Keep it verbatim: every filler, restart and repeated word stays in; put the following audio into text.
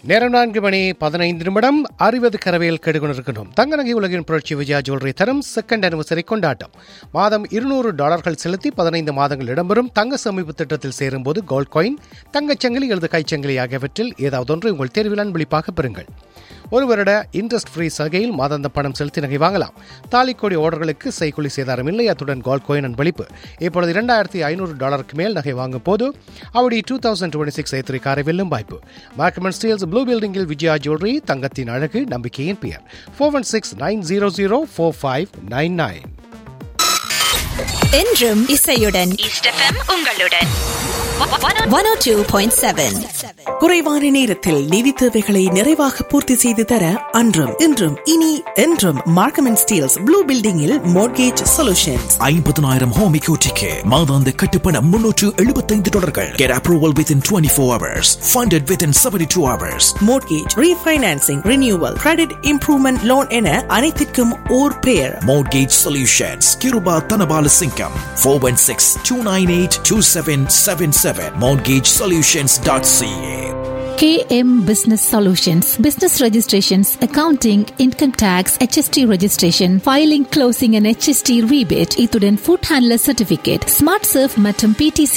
நேரம் நான்கு மணி பதினைந்து நிமிடம் அறுபது கரவையில் கெடுகொண்டிருக்கின்றோம். தங்க நகை உலகின் புரட்சி விஜயா ஜுவல்லரி தரும் செகண்ட் அனிவர்சரி கொண்டாட்டம். மாதம் இருநூறு டாலர்கள் செலுத்தி பதினைந்து மாதங்கள் இடம்பெறும் தங்க சேமிப்பு திட்டத்தில் சேரும்போது கோல்ட் காயின், தங்கச்சங்கிலி அல்லது கைச்சங்கிலி ஆகியவற்றில் ஏதாவது ஒன்று உங்கள் தேர்வில் அன்பளிப்பாக பெறுங்கள். ஒரு வருட இன்ட்ரெஸ்ட் ஃப்ரீ சலுகையில் மாதாந்த பணம் செலுத்தி நகை வாங்கலாம். தாலிக்கோடி ஆர்டர்களுக்கு செய்கூலி சேதாரம் இல்லை. அத்துடன் கோல்ட் காயின் அன்பளிப்பு. இப்பொழுது இரண்டாயிரத்தி ஐநூறு டாலருக்கு மேல் நகை வாங்கும் போது அவடி டூ தௌசண்ட் டுவெண்ட்டி சிக்ஸ் ஏத்ரி காரை வெல்லும் வாய்ப்பு. மார்க்கமெண்ட் ஸ்டீல்ஸ் ப்ளூ பில்டிங்கில் விஜயா ஜுவல்லரி, தங்கத்தின் அழகு நம்பிக்கையின் பெயர். Four one six nine zero zero four five nine nine. என்றும் இசையுடன் உங்களுடன் one oh two point seven. குறைவான நேரத்தில் நிதி தேவைகளை நிறைவாக பூர்த்தி செய்து தர அன்றும் இன்றும் இனி என்றும் மார்க்கம் அண்ட் ஸ்டீல்ஸ் ப்ளூ பில்டிங்கில் மோர்கேஜ் சொல்யூஷன்ஸ். ஐம்பதனாயிரம் ஹோம் எக்யூட்டிக்கு மாதாந்த கட்டுப்பணம் முன்னூற்று எழுபத்தைந்து டாலர்கள். Get approval within twenty-four hours. Funded within seventy-two hours. Mortgage refinancing, renewal, credit improvement loan என அனைத்திற்கும் ஓர் பெயர். Mortgage Solutions. Kiruba Tanabala Singham. four one six two nine eight two seven seven seven. mortgage solutions dot c a. K M Business Solutions, business registrations, accounting, income tax, H S T registration, filing, closing and H S T rebate, இத்துடன் food handler certificate, smart surf மற்றும் P T C